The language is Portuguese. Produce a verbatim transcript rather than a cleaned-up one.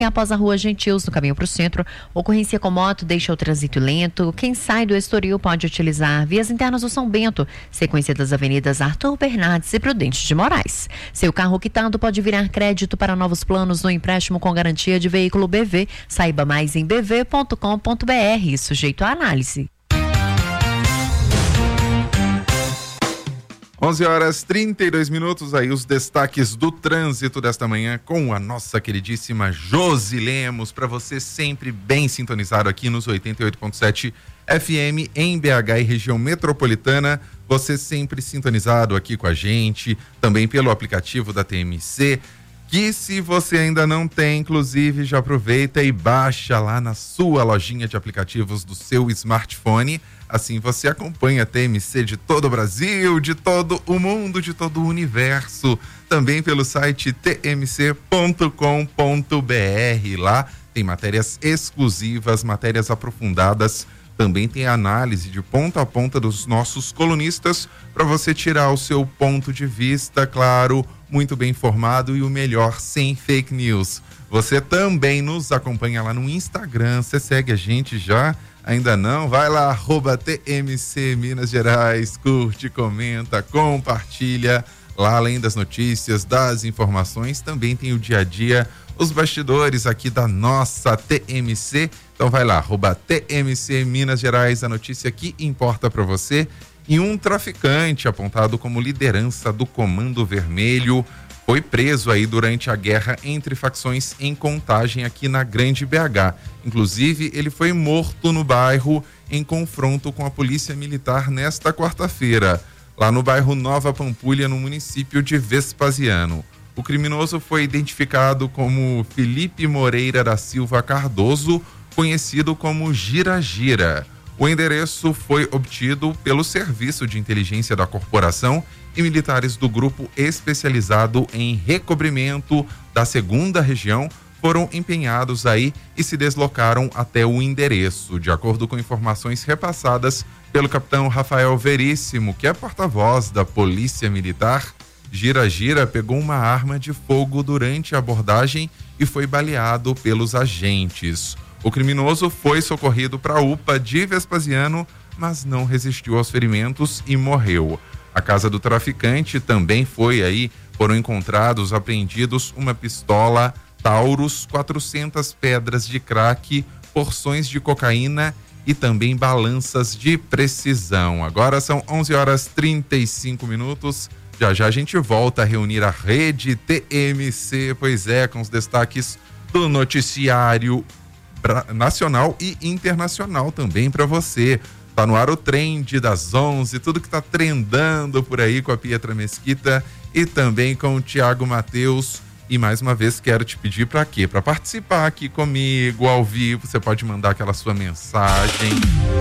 após a rua Gentios, no caminho para o centro. Ocorrência com moto deixa o trânsito lento. Quem sai do Estoril pode utilizar vias internas do São Bento, sequência das avenidas Arthur Bernardes e Prudente de Moraes. Seu carro quitado pode virar crédito para novos planos no empréstimo com garantia de veículo B V. Saiba mais em b v ponto com ponto b r, sujeito à análise. onze horas e trinta e dois minutos, aí os destaques do trânsito desta manhã com a nossa queridíssima Josi Lemos, para você sempre bem sintonizado aqui nos oitenta e oito ponto sete F M em B H e região metropolitana, você sempre sintonizado aqui com a gente, também pelo aplicativo da T M C, que se você ainda não tem, inclusive já aproveita e baixa lá na sua lojinha de aplicativos do seu smartphone. Assim você acompanha a T M C de todo o Brasil, de todo o mundo, de todo o universo. Também pelo site t m c ponto com ponto b r. Lá tem matérias exclusivas, matérias aprofundadas. Também tem análise de ponta a ponta dos nossos colunistas para você tirar o seu ponto de vista, claro, muito bem informado e o melhor, sem fake news. Você também nos acompanha lá no Instagram, você segue a gente já? Ainda não? Vai lá, arroba T M C Minas Gerais, curte, comenta, compartilha. Lá, além das notícias, das informações, também tem o dia a dia, os bastidores aqui da nossa T M C. Então vai lá, arroba T M C Minas Gerais, a notícia que importa para você. E um traficante apontado como liderança do Comando Vermelho foi preso aí durante a guerra entre facções em Contagem aqui na Grande B H. Inclusive, ele foi morto no bairro em confronto com a Polícia Militar nesta quarta-feira, lá no bairro Nova Pampulha, no município de Vespasiano. O criminoso foi identificado como Felipe Moreira da Silva Cardoso, conhecido como Gira Gira. O endereço foi obtido pelo Serviço de Inteligência da Corporação e militares do Grupo Especializado em Recobrimento da Segunda Região foram empenhados aí e se deslocaram até o endereço. De acordo com informações repassadas pelo capitão Rafael Veríssimo, que é porta-voz da Polícia Militar, Gira Gira pegou uma arma de fogo durante a abordagem e foi baleado pelos agentes. O criminoso foi socorrido para a U P A de Vespasiano, mas não resistiu aos ferimentos e morreu. A casa do traficante também foi aí, foram encontrados, apreendidos uma pistola Taurus, quatrocentas pedras de crack, porções de cocaína e também balanças de precisão. Agora são onze horas e trinta e cinco minutos. Já já a gente volta a reunir a rede T M C, pois é, com os destaques do noticiário nacional e internacional também para você. Tá no ar o trend das onze, tudo que tá trendando por aí com a Pietra Mesquita e também com o Tiago Mateus. E mais uma vez quero te pedir para quê? Para participar aqui comigo ao vivo, você pode mandar aquela sua mensagem